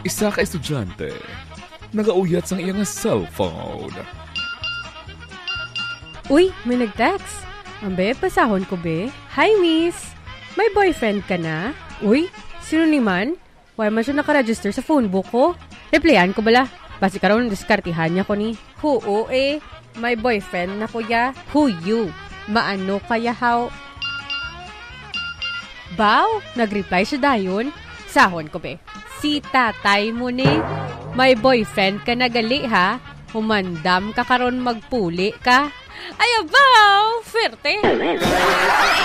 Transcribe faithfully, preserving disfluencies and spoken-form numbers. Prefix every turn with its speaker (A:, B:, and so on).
A: Isa ka estudyante, nagauyat sang iyang cellphone.
B: Uy, may nag-text. Ambe, pasahon ko be. Hi, miss. May boyfriend ka na? Uy, sino ni man? Why man siya nakaregister sa phone book ko? Replyan ko bala. Basi ka raw diskartihan niya ko ni. Huo eh, may boyfriend na kuya. Who you? Maano kaya how? Baw, nag-reply siya dayon. Sahon ko be. Si tatay mo ni. May boyfriend ka na gali ha? Humandam ka karon magpuli ka? Ay, abaw! Ferte!